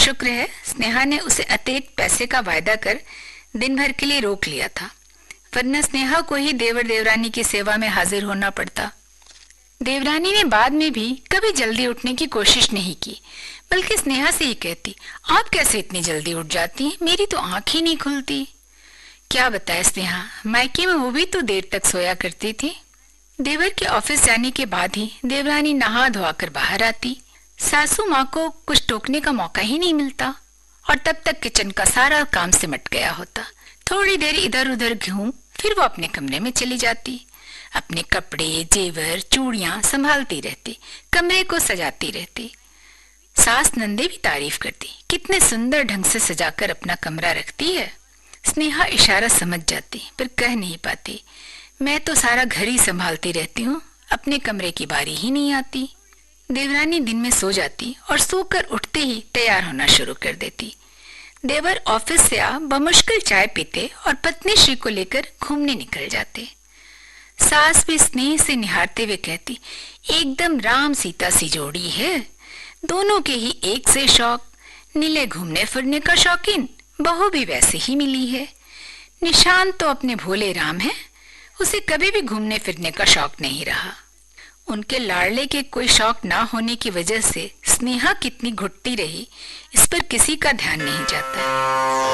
शुक्र है स्नेहा ने उसे अतिरिक्त पैसे का वायदा कर दिन भर के लिए रोक लिया था, वरना स्नेहा को ही देवर देवरानी की सेवा में हाजिर होना पड़ता। देवरानी ने बाद में भी कभी जल्दी उठने की कोशिश नहीं की, बल्कि स्नेहा से ही कहती, आप कैसे इतनी जल्दी उठ जाती हैं? मेरी तो आंख ही नहीं खुलती। क्या बताए स्नेहा, मायके में वो भी तो देर तक सोया करती थी। देवर के ऑफिस जाने के बाद ही देवरानी नहा धोआ कर बाहर आती। सासू माँ को कुछ टोकने का मौका ही नहीं मिलता और तब तक किचन का सारा काम सिमट गया होता। थोड़ी देर इधर उधर घूम फिर वो अपने कमरे में चली जाती। अपने कपड़े, जेवर, चूड़ियां संभालती रहती, कमरे को सजाती रहती। सास नंदे भी तारीफ करती, कितने सुंदर ढंग से सजाकर अपना कमरा रखती है। स्नेहा इशारा समझ जाती पर कह नहीं पाती, मैं तो सारा घर ही संभालती रहती हूँ, अपने कमरे की बारी ही नहीं आती। देवरानी दिन में सो जाती और सोकर उठते ही तैयार होना शुरू कर देती। देवर ऑफिस से आ बमुश्किल चाय पीते और पत्नी श्री को लेकर घूमने निकल जाते। सास भी स्नेह से निहारते हुए कहती, एकदम राम सीता सी जोड़ी है, दोनों के ही एक से शौक। नीले घूमने फिरने का शौकीन, बहू भी वैसे ही मिली है। निशान तो अपने भोले राम है, उसे कभी भी घूमने फिरने का शौक नहीं रहा। उनके लाडले के कोई शौक ना होने की वजह से स्नेहा कितनी घुटती रही, इस पर किसी का ध्यान नहीं जाता।